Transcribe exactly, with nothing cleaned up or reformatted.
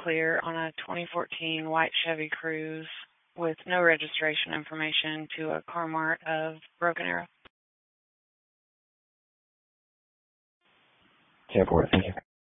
clear on a twenty fourteen white Chevy Cruze with no registration information to a Car-Mart of Broken Arrow. ten four, thank you.